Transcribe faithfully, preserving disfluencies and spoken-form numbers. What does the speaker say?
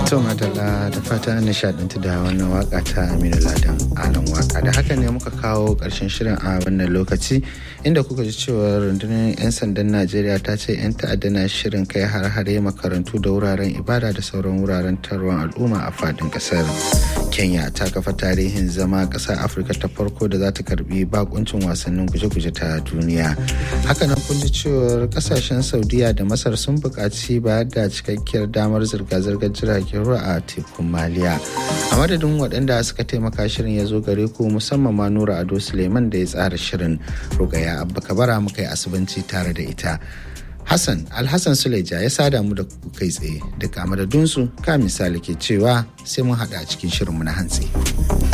To madalla da fata nishadantu da wannan waka ta Aminu Ladan Alan Waka. Da haka ne muka kawo ƙarshen shirin a wannan lokaci inda kuka ji cewa rundunar 'yan sandan Najeriya ta ce 'yan ta'adda na shirin kai har-hare makarantu da wuraren ibada da sauran wuraren tarwon al'umma a fadin ƙasar. Kenya ta kafa tarihin zama ƙasar Afirka ta farko da za ta karbi bakuncin wasannin guje-guje ta duniya. Hakanan kun ji cewar ƙasashen Saudiya da Masar sun buƙaci bayar da cikakkiyar damar zirga-zirgar jiragen ruwa a tekun Maliya. A madadin waɗanda suka taimaka shirin ya zo gare ku musamman ma Nura Ado Suleiman da ya tsara shirin. Rugaya Abba Kabara muka yi asubanci tare da ita. Hassan Alhassan Suleja ya sada mu da ku kai tsaye daga madadinsu ka misali ke cewa sai mun haɗa a cikin shirinmu na hantsi.